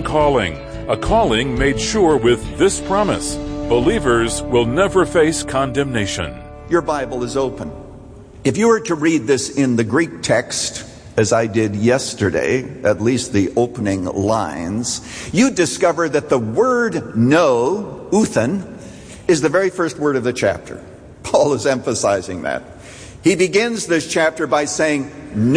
a calling made sure with this promise: believers will never face condemnation. Your Bible is open. If you were to read this in the Greek text, as I did yesterday, at least the opening lines, you'd discover that the word know, uthen, is the very first word of the chapter. Paul is emphasizing that. He begins this chapter by saying,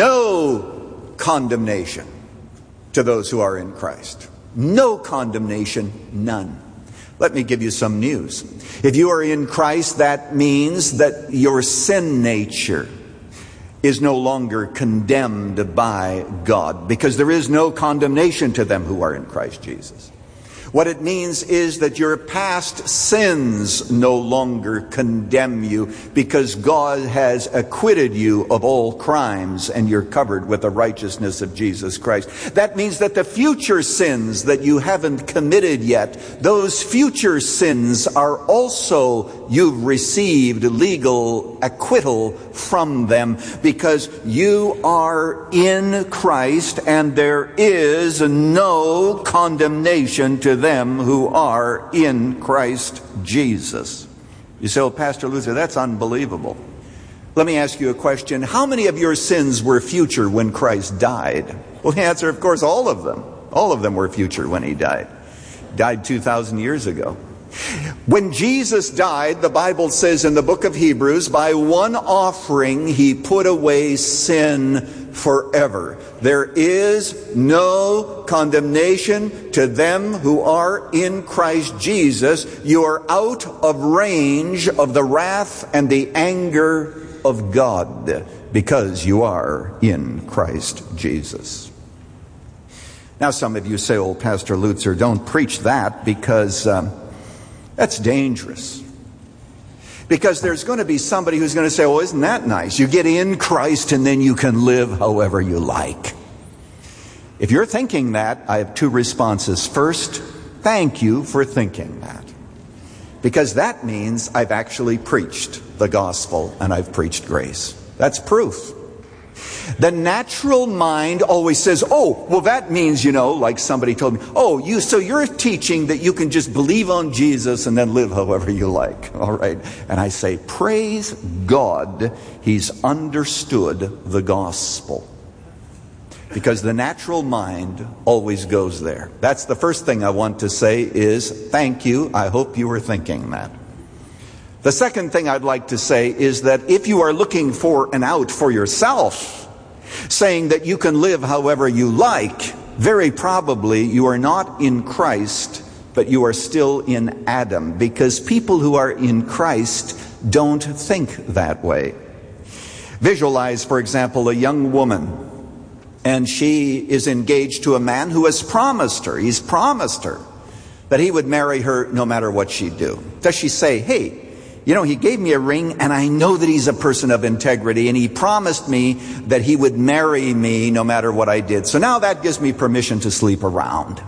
no condemnation to those who are in Christ. No condemnation, none. Let me give you some news. If you are in Christ, that means that your sin nature is no longer condemned by God, because there is no condemnation to them who are in Christ Jesus. What it means is that your past sins no longer condemn you, because God has acquitted you of all crimes and you're covered with the righteousness of Jesus Christ. That means that the future sins that you haven't committed yet, those future sins are also, you've received legal acquittal from them, because you are in Christ and there is no condemnation to them who are in Christ Jesus. You say, oh, Pastor Luther, that's unbelievable. Let me ask you a question. How many of your sins were future when Christ died? Well, the answer, of course, all of them. All of them were future when he died. Died 2,000 years ago. When Jesus died, the Bible says in the book of Hebrews, by one offering he put away sin forever. There is no condemnation to them who are in Christ Jesus. You are out of range of the wrath and the anger of God because you are in Christ Jesus. Now some of you say, oh, Pastor Lutzer, don't preach that, because that's dangerous. Because there's going to be somebody who's going to say, oh, isn't that nice? You get in Christ and then you can live however you like. If you're thinking that, I have two responses. First, thank you for thinking that. Because that means I've actually preached the gospel and I've preached grace. That's proof. The natural mind always says, oh, well, that means, like somebody told me, so you're teaching that you can just believe on Jesus and then live however you like. All right. And I say, praise God, he's understood the gospel. Because the natural mind always goes there. That's the first thing I want to say is, thank you. I hope you were thinking that. The second thing I'd like to say is that if you are looking for an out for yourself, saying that you can live however you like, very probably you are not in Christ, but you are still in Adam, because people who are in Christ don't think that way. Visualize, for example, a young woman, and she is engaged to a man who has promised her, he's promised her that he would marry her no matter what she'd do. Does she say, hey, he gave me a ring and I know that he's a person of integrity and he promised me that he would marry me no matter what I did. So now that gives me permission to sleep around.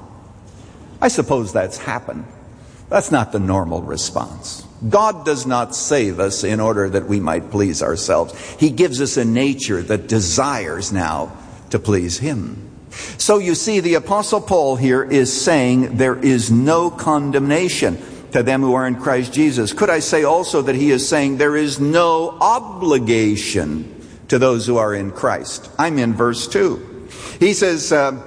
I suppose that's happened. That's not the normal response. God does not save us in order that we might please ourselves. He gives us a nature that desires now to please him. So you see, the Apostle Paul here is saying there is no condemnation to them who are in Christ Jesus. Could I say also that he is saying there is no obligation to those who are in Christ? I'm in verse 2. He says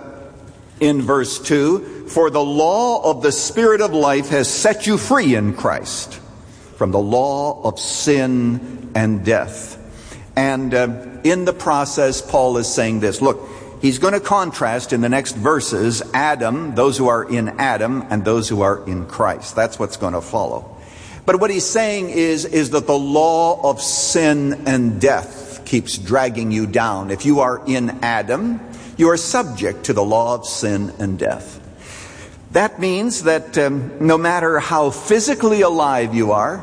in verse 2, for the law of the Spirit of life has set you free in Christ from the law of sin and death. And in the process, Paul is saying this. Look, he's going to contrast in the next verses Adam, those who are in Adam, and those who are in Christ. That's what's going to follow. But what he's saying is that the law of sin and death keeps dragging you down. If you are in Adam, you are subject to the law of sin and death. That means that no matter how physically alive you are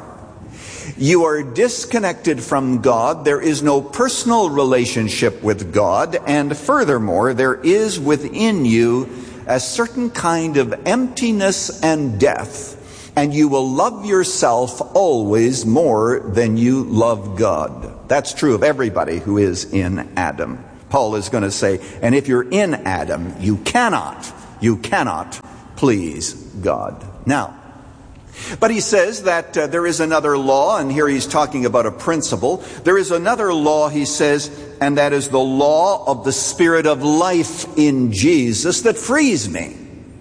disconnected from God. There is no personal relationship with God. And furthermore, there is within you a certain kind of emptiness and death. And you will love yourself always more than you love God. That's true of everybody who is in Adam. Paul is going to say, and if you're in Adam, you cannot You cannot please God. Now, but he says that there is another law, and here he's talking about a principle. There is another law, he says, and that is the law of the Spirit of life in Jesus that frees me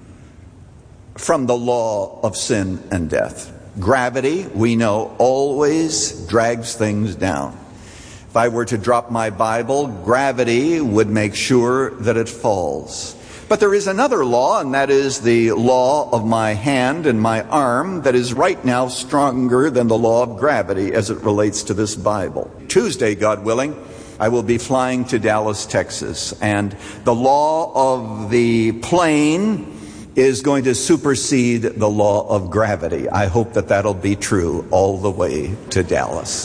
from the law of sin and death. Gravity, we know, always drags things down. If I were to drop my Bible, gravity would make sure that it falls. But there is another law, and that is the law of my hand and my arm that is right now stronger than the law of gravity as it relates to this Bible. Tuesday, God willing, I will be flying to Dallas, Texas, and the law of the plane is going to supersede the law of gravity. I hope that that'll be true all the way to Dallas.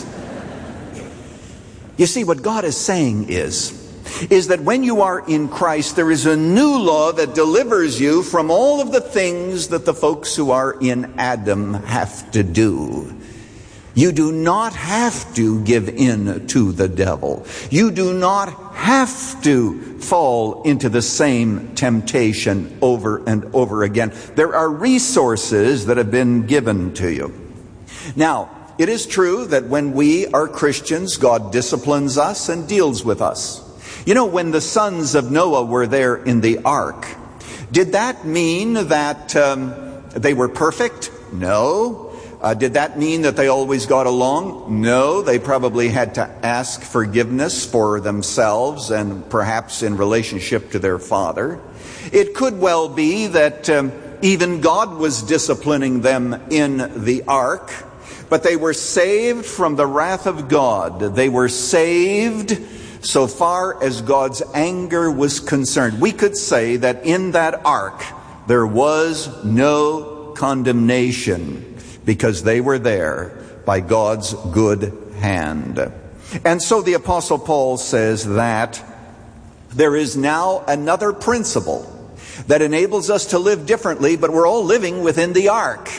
You see, what God is saying is that when you are in Christ, there is a new law that delivers you from all of the things that the folks who are in Adam have to do. You do not have to give in to the devil. You do not have to fall into the same temptation over and over again. There are resources that have been given to you. Now, it is true that when we are Christians, God disciplines us and deals with us. You know, when the sons of Noah were there in the ark, did that mean that they were perfect? No. Did that mean that they always got along? No. They probably had to ask forgiveness for themselves and perhaps in relationship to their father. It could well be that even God was disciplining them in the ark, but they were saved from the wrath of God. They were saved so far as God's anger was concerned. We could say that in that ark there was no condemnation because they were there by God's good hand. And so the Apostle Paul says that there is now another principle that enables us to live differently, but we're all living within the ark.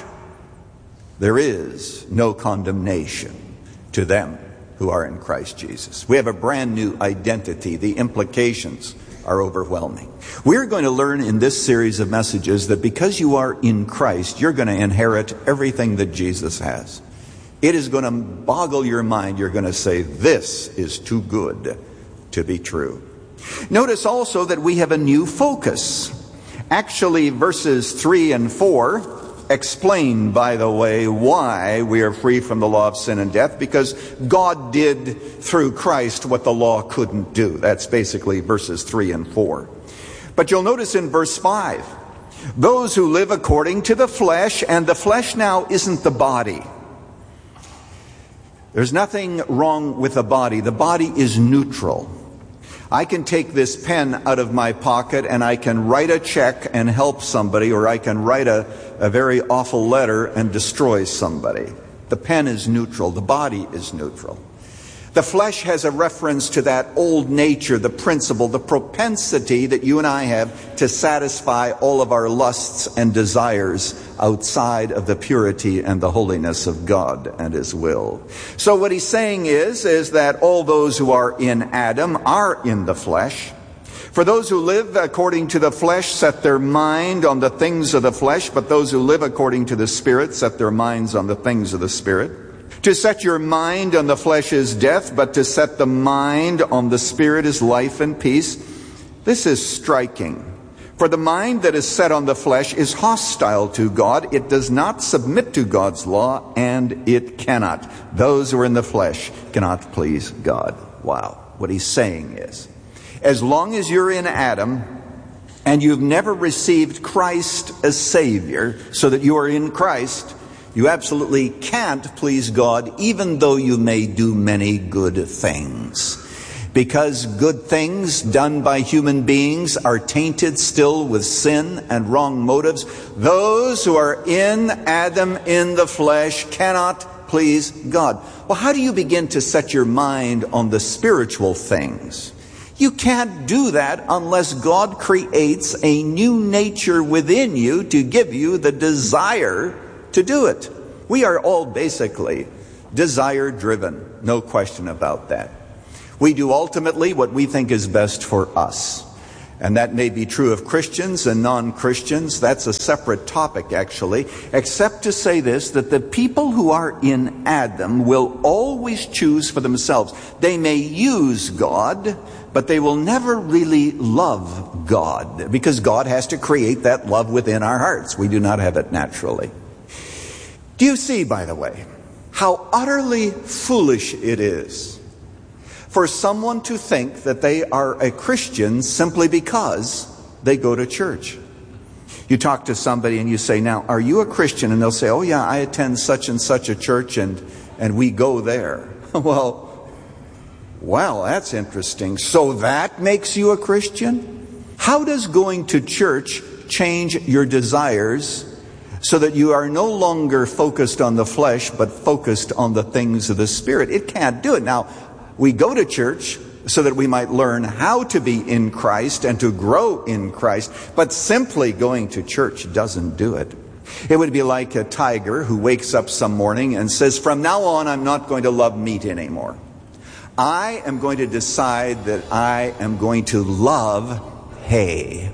There is no condemnation to them who are in Christ Jesus. We have a brand new identity. The implications are overwhelming. We're going to learn in this series of messages that because you are in Christ, you're going to inherit everything that Jesus has. It is going to boggle your mind. You're going to say, this is too good to be true. Notice also that we have a new focus. Actually, verses 3 and 4 explain, by the way, why we are free from the law of sin and death, because God did through Christ what the law couldn't do. That's basically verses 3 and 4. But you'll notice in verse 5, those who live according to the flesh, and the flesh now isn't the body. There's nothing wrong with the body. The body is neutral. I can take this pen out of my pocket and I can write a check and help somebody, or I can write a very awful letter and destroy somebody. The pen is neutral. The body is neutral. The flesh has a reference to that old nature, the principle, the propensity that you and I have to satisfy all of our lusts and desires outside of the purity and the holiness of God and His will. So what he's saying is that all those who are in Adam are in the flesh. For those who live according to the flesh set their mind on the things of the flesh, but those who live according to the Spirit set their minds on the things of the Spirit. To set your mind on the flesh is death, but to set the mind on the Spirit is life and peace. This is striking. For the mind that is set on the flesh is hostile to God. It does not submit to God's law, and it cannot. Those who are in the flesh cannot please God. Wow. What he's saying is, as long as you're in Adam and you've never received Christ as Savior, so that you are in Christ, you absolutely can't please God, even though you may do many good things. Because good things done by human beings are tainted still with sin and wrong motives. Those who are in Adam in the flesh cannot please God. Well, how do you begin to set your mind on the spiritual things? You can't do that unless God creates a new nature within you to give you the desire to do it. We are all basically desire-driven, no question about that. We do ultimately what we think is best for us. And that may be true of Christians and non-Christians. That's a separate topic, actually. Except to say this, that the people who are in Adam will always choose for themselves. They may use God, but they will never really love God, because God has to create that love within our hearts. We do not have it naturally. Do you see, by the way, how utterly foolish it is for someone to think that they are a Christian simply because they go to church? You talk to somebody and you say, now, are you a Christian? And they'll say, oh yeah, I attend such and such a church and we go there. Well, that's interesting. So that makes you a Christian? How does going to church change your desires so that you are no longer focused on the flesh, but focused on the things of the Spirit? It can't do it. Now, we go to church so that we might learn how to be in Christ and to grow in Christ, but simply going to church doesn't do it. It would be like a tiger who wakes up some morning and says, from now on, I'm not going to love meat anymore. I am going to decide that I am going to love hay.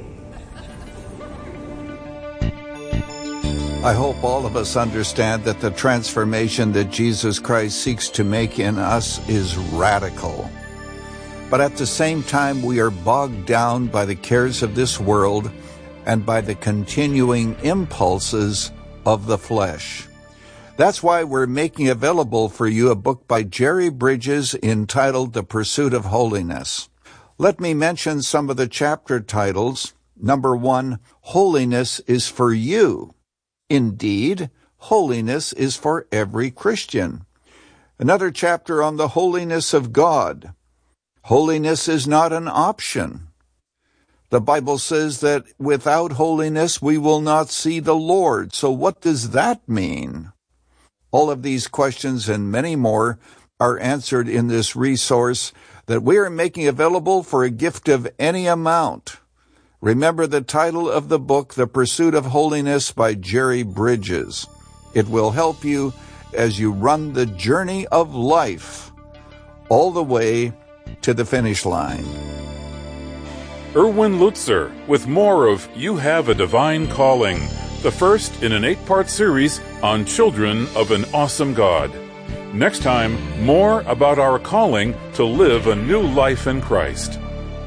I hope all of us understand that the transformation that Jesus Christ seeks to make in us is radical. But at the same time, we are bogged down by the cares of this world and by the continuing impulses of the flesh. That's why we're making available for you a book by Jerry Bridges entitled The Pursuit of Holiness. Let me mention some of the chapter titles. Number 1, Holiness is for you. Indeed, holiness is for every Christian. Another chapter on the holiness of God. Holiness is not an option. The Bible says that without holiness we will not see the Lord. So what does that mean? All of these questions and many more are answered in this resource that we are making available for a gift of any amount. Remember the title of the book, The Pursuit of Holiness by Jerry Bridges. It will help you as you run the journey of life all the way to the finish line. Erwin Lutzer with more of You Have a Divine Calling, the first in an 8-part series on children of an awesome God. Next time, more about our calling to live a new life in Christ.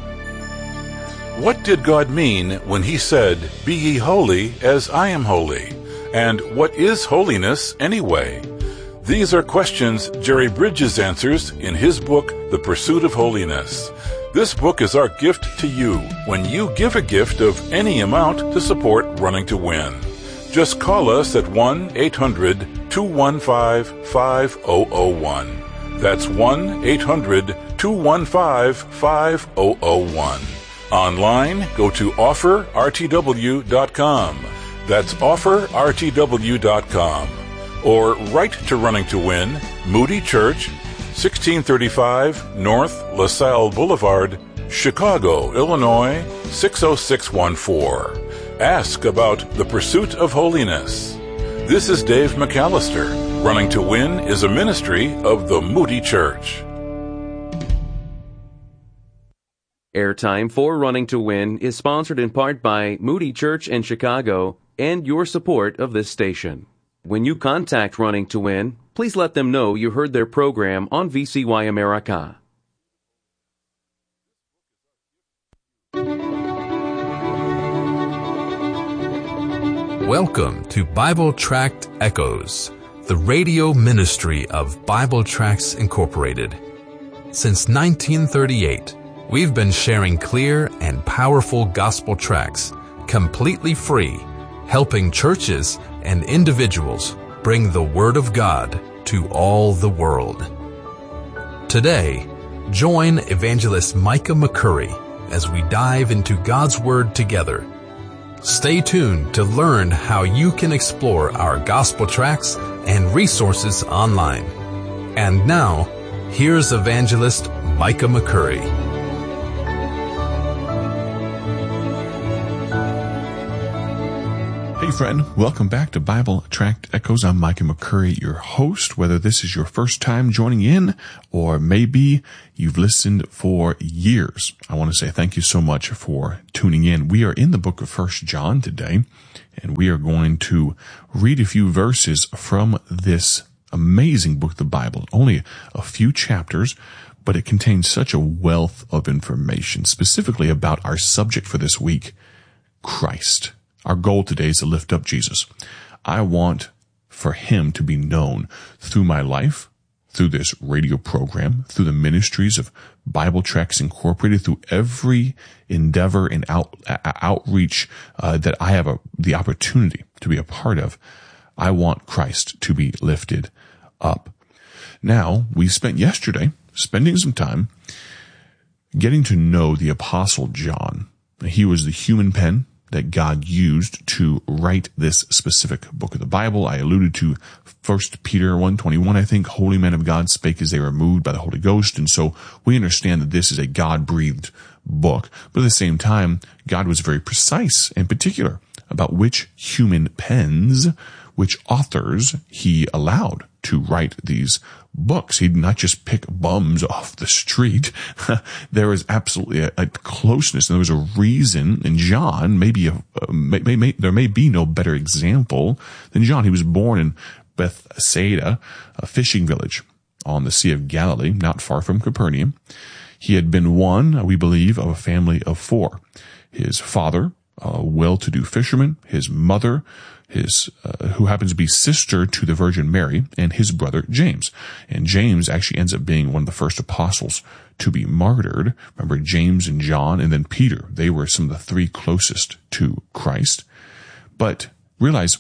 What did God mean when he said, "Be ye holy as I am holy"? And what is holiness anyway? These are questions Jerry Bridges answers in his book, The Pursuit of Holiness. This book is our gift to you when you give a gift of any amount to support Running to Win. Just call us at 1-800-215-5001. That's 1-800-215-5001. Online, go to offerrtw.com. That's offerrtw.com. Or write to Running to Win, Moody Church, 1635 North LaSalle Boulevard, Chicago, Illinois, 60614. Ask about the pursuit of holiness. This is Dave McAllister. Running to Win is a ministry of the Moody Church. Airtime for Running to Win is sponsored in part by Moody Church in Chicago and your support of this station. When you contact Running to Win, please let them know you heard their program on VCY America. Welcome to Bible Tract Echoes, the radio ministry of Bible Tracts Incorporated. Since 1938, we've been sharing clear and powerful gospel tracts, completely free, helping churches and individuals bring the Word of God to all the world. Today, join Evangelist Micah McCurry as we dive into God's Word together. Stay tuned to learn how you can explore our gospel tracts and resources online. And now, here's Evangelist Micah McCurry. Hey friend, welcome back to Bible Tract Echoes. I'm Micah McCurry, your host. Whether this is your first time joining in or maybe you've listened for years, I want to say thank you so much for tuning in. We are in the book of 1 John today, and we are going to read a few verses from this amazing book of the Bible. Only a few chapters, but it contains such a wealth of information, specifically about our subject for this week, Christ. Our goal today is to lift up Jesus. I want for him to be known through my life, through this radio program, through the ministries of Bible Tracts Incorporated, through every endeavor and outreach that I have the opportunity to be a part of. I want Christ to be lifted up. Now, we spent yesterday spending some time getting to know the Apostle John. He was the human pen that God used to write this specific book of the Bible. I alluded to 1 Peter 1:21, I think, holy men of God spake as they were moved by the Holy Ghost. And so we understand that this is a God-breathed book. But at the same time, God was very precise and particular about which human pens, which authors he allowed to write these books. He'd not just pick bums off the street. There was absolutely a closeness, and there was a reason. And John, there may be no better example than John. He was born in Bethsaida, a fishing village on the Sea of Galilee, not far from Capernaum. He had been one, we believe, of a family of four. His father, a well-to-do fisherman, his mother, who happens to be sister to the Virgin Mary, and his brother James. And James actually ends up being one of the first apostles to be martyred. Remember, James and John, and then Peter. They were some of the three closest to Christ. But realize,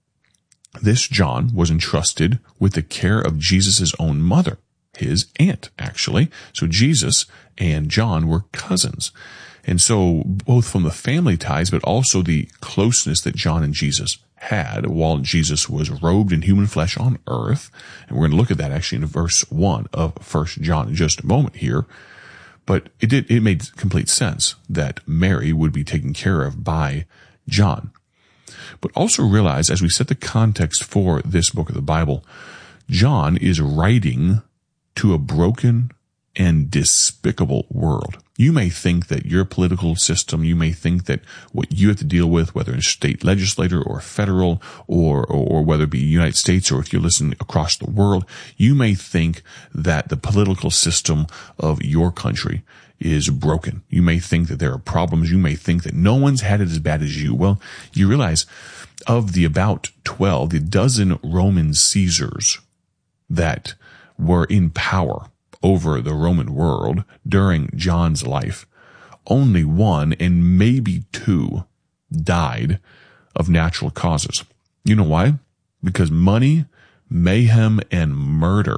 this John was entrusted with the care of Jesus' own mother, his aunt, actually. So Jesus and John were cousins. And so both from the family ties, but also the closeness that John and Jesus had while Jesus was robed in human flesh on earth. And we're going to look at that actually in verse 1 of 1 John in just a moment here. But it made complete sense that Mary would be taken care of by John. But also realize, as we set the context for this book of the Bible, John is writing to a broken and despicable world. You may think that your political system, you may think that what you have to deal with, whether it's state legislator or federal, or whether it be United States, or if you listen across the world, you may think that the political system of your country is broken. You may think that there are problems. You may think that no one's had it as bad as you. Well, you realize of the about 12, the dozen Roman Caesars that were in power over the Roman world during John's life, only one and maybe two died of natural causes. You know why? Because money, mayhem, and murder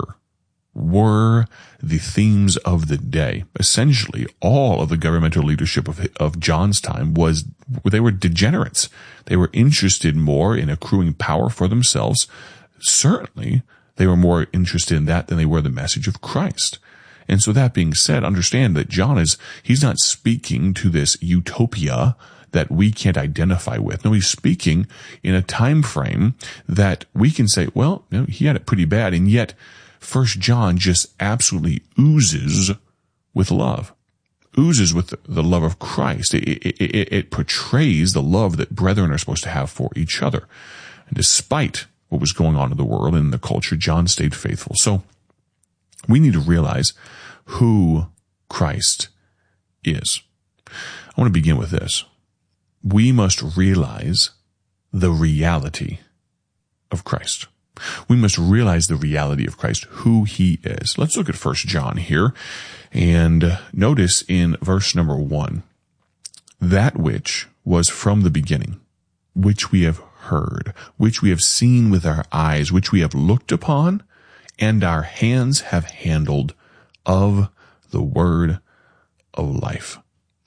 were the themes of the day. Essentially, all of the governmental leadership of John's time they were degenerates. They were interested more in accruing power for themselves. Certainly, they were more interested in that than they were the message of Christ. And so that being said, understand that John he's not speaking to this utopia that we can't identify with. No, he's speaking in a time frame that we can say, well, he had it pretty bad. And yet 1 John just absolutely oozes with love, oozes with the love of Christ. It portrays the love that brethren are supposed to have for each other. And despite what was going on in the world and in the culture, John stayed faithful. So we need to realize who Christ is. I want to begin with this. We must realize the reality of Christ. We must realize the reality of Christ, who he is. Let's look at 1 John here and notice in verse number 1, that which was from the beginning, which we have heard, which we have seen with our eyes, which we have looked upon, and our hands have handled of the word of life.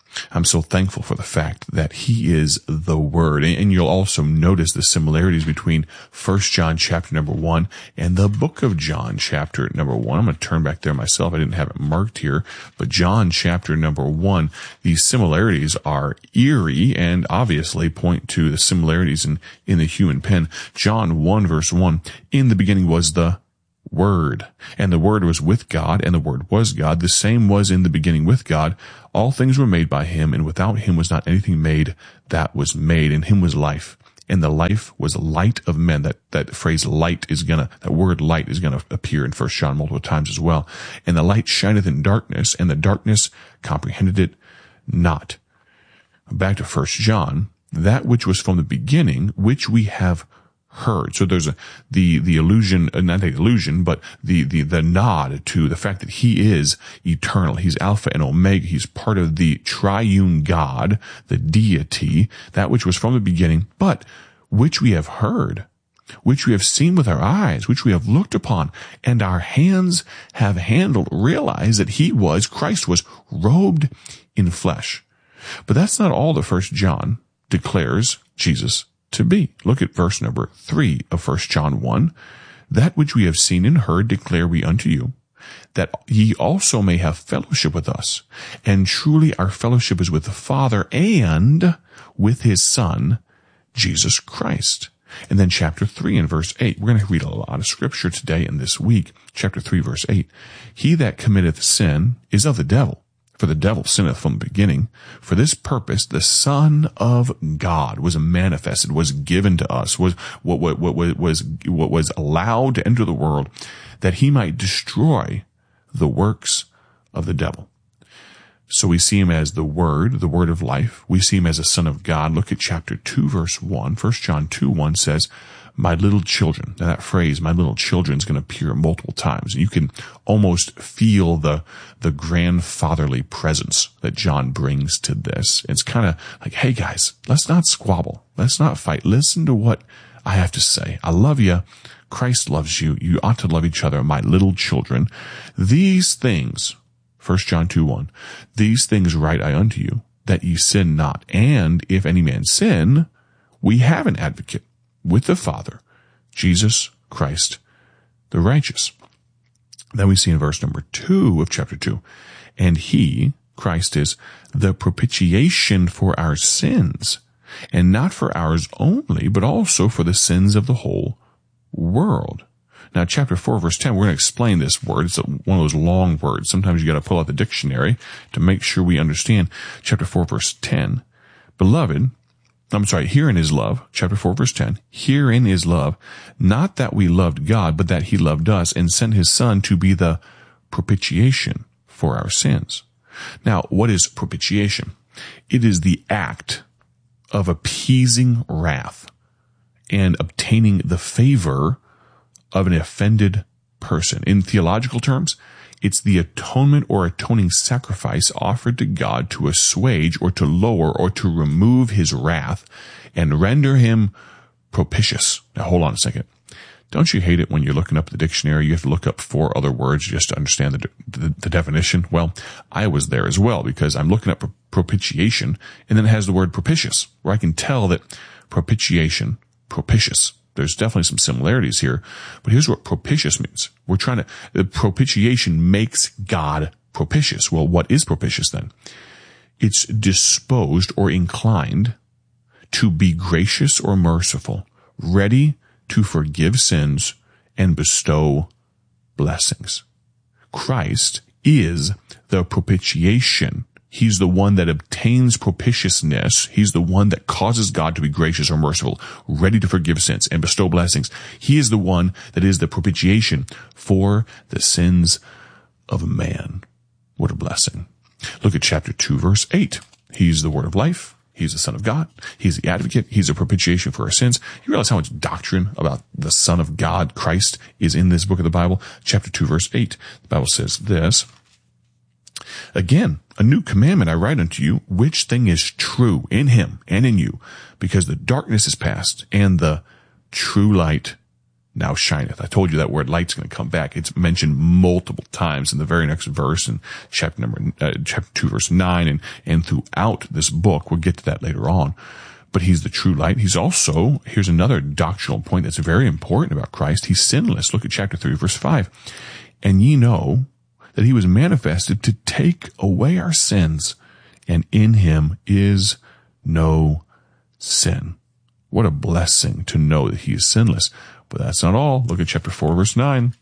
I'm so thankful for the fact that he is the Word. And you'll also notice the similarities between 1 John chapter number 1 and the book of John chapter number 1. I'm going to turn back there myself. I didn't have it marked here. But John chapter number 1, these similarities are eerie and obviously point to the similarities in the human pen. John 1 verse 1, in the beginning was the Word, and the Word was with God, and the Word was God. The same was in the beginning with God. All things were made by him, and without him was not anything made that was made. In him was life, and the life was light of men. That phrase light that word light is gonna appear in 1 John multiple times as well. And the light shineth in darkness, and the darkness comprehended it not. Back to 1 John, that which was from the beginning, which we have heard. So there's the illusion, not the illusion, but the nod to the fact that he is eternal. He's Alpha and Omega. He's part of the triune God, the deity, that which was from the beginning, but which we have heard, which we have seen with our eyes, which we have looked upon, and our hands have handled. Realize that Christ was robed in flesh. But that's not all that 1 John declares Jesus to be. Look at verse number 3 of 1 John 1. That which we have seen and heard declare we unto you, that ye also may have fellowship with us. And truly our fellowship is with the Father and with his Son, Jesus Christ. And then chapter 3 and verse 8. We're going to read a lot of scripture today and this week. Chapter 3 verse 8. He that committeth sin is of the devil. For the devil sinneth from the beginning. For this purpose, the Son of God was manifested, was given to us, was what was allowed to enter the world, that he might destroy the works of the devil. So we see him as the Word of life. We see him as a Son of God. Look at chapter 2, verse 1. 1 John 2:1 says, my little children. Now that phrase, my little children, is going to appear multiple times. You can almost feel the grandfatherly presence that John brings to this. It's kind of like, hey guys, let's not squabble. Let's not fight. Listen to what I have to say. I love you. Christ loves you. You ought to love each other, my little children. These things, 1 John 2:1, these things write I unto you, that ye sin not. And if any man sin, we have an advocate with the Father, Jesus Christ the righteous. Then we see in verse number 2 of chapter 2, and he, Christ, is the propitiation for our sins, and not for ours only, but also for the sins of the whole world. Now, chapter 4, verse 10, we're going to explain this word. It's one of those long words. Sometimes you got to pull out the dictionary to make sure we understand. Chapter 4, verse 10, herein is love, chapter 4, verse 10, herein is love, not that we loved God, but that he loved us and sent his Son to be the propitiation for our sins. Now, what is propitiation? It is the act of appeasing wrath and obtaining the favor of an offended person. In theological terms, it's the atonement or atoning sacrifice offered to God to assuage or to lower or to remove his wrath and render him propitious. Now, hold on a second. Don't you hate it when you're looking up the dictionary, you have to look up 4 other words just to understand the definition? Well, I was there as well, because I'm looking up propitiation, and then it has the word propitious, where I can tell that propitiation, propitious. There's definitely some similarities here, but here's what propitious means. Propitiation makes God propitious. Well, what is propitious then? It's disposed or inclined to be gracious or merciful, ready to forgive sins and bestow blessings. Christ is the propitiation. He's the one that obtains propitiousness. He's the one that causes God to be gracious or merciful, ready to forgive sins and bestow blessings. He is the one that is the propitiation for the sins of man. What a blessing. Look at chapter 2, verse 8. He's the Word of life. He's the Son of God. He's the advocate. He's a propitiation for our sins. You realize how much doctrine about the Son of God, Christ, is in this book of the Bible? Chapter 2, verse 8. The Bible says this, again, a new commandment I write unto you, which thing is true in him and in you, because the darkness is past and the true light now shineth. I told you that word light's going to come back. It's mentioned multiple times in the very next verse in chapter 2, verse 9, and throughout this book. We'll get to that later on. But he's the true light. He's also, here's another doctrinal point that's very important about Christ. He's sinless. Look at chapter 3, verse 5. And ye know that he was manifested to take away our sins, and in him is no sin. What a blessing to know that he is sinless. But that's not all. Look at chapter 4, verse 9.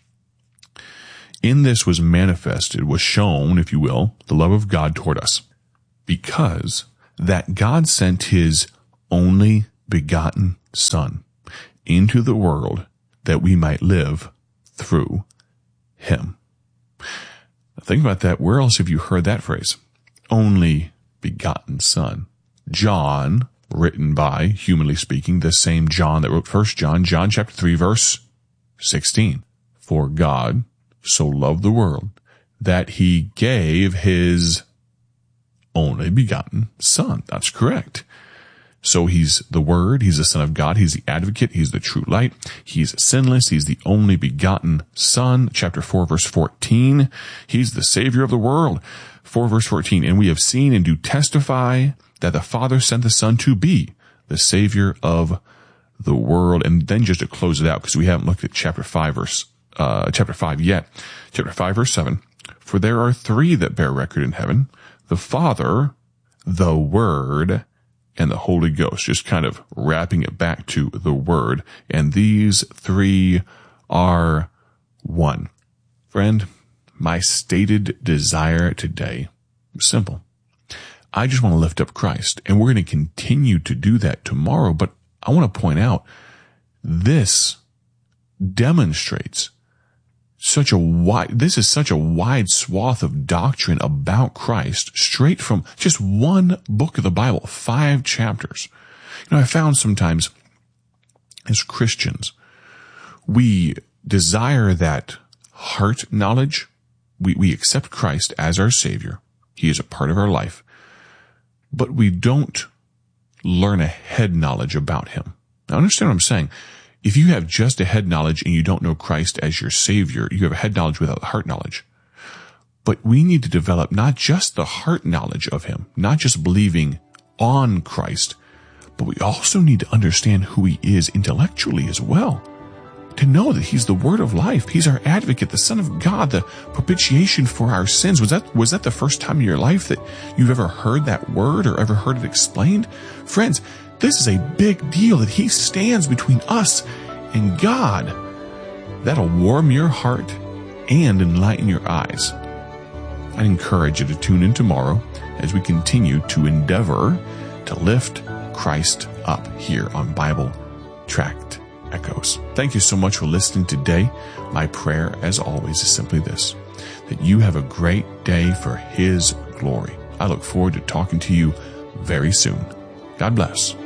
In this was manifested, was shown, if you will, the love of God toward us, because that God sent his only begotten Son into the world that we might live through him. Now think about that. Where else have you heard that phrase? Only begotten Son. John, written by, humanly speaking, the same John that wrote 1 John, John chapter 3, verse 16. For God so loved the world that he gave his only begotten Son. That's correct. So he's the Word, he's the Son of God, he's the advocate, he's the true light, he's sinless, he's the only begotten Son. Chapter 4, verse 14, he's the Savior of the world. 4, verse 14, and we have seen and do testify that the Father sent the Son to be the Savior of the world. And then just to close it out, because we haven't looked at chapter 5 yet. Chapter 5, verse 7, for there are three that bear record in heaven, the Father, the Word, and the Holy Ghost. Just kind of wrapping it back to the Word. And these three are one. Friend, my stated desire today is simple. I just want to lift up Christ, and we're going to continue to do that tomorrow. But I want to point out, this demonstrates this is such a wide swath of doctrine about Christ, straight from just one book of the Bible, 5 chapters. I found sometimes as Christians, we desire that heart knowledge. We accept Christ as our Savior. He is a part of our life. But we don't learn a head knowledge about him. Now understand what I'm saying. If you have just a head knowledge and you don't know Christ as your Savior, you have a head knowledge without heart knowledge. But we need to develop not just the heart knowledge of him, not just believing on Christ, but we also need to understand who he is intellectually as well. To know that he's the Word of life. He's our advocate, the Son of God, the propitiation for our sins. Was that the first time in your life that you've ever heard that word or ever heard it explained? Friends, this is a big deal that he stands between us and God. That'll warm your heart and enlighten your eyes. I encourage you to tune in tomorrow as we continue to endeavor to lift Christ up here on Bible Tract Echoes. Thank you so much for listening today. My prayer, as always, is simply this, that you have a great day for his glory. I look forward to talking to you very soon. God bless.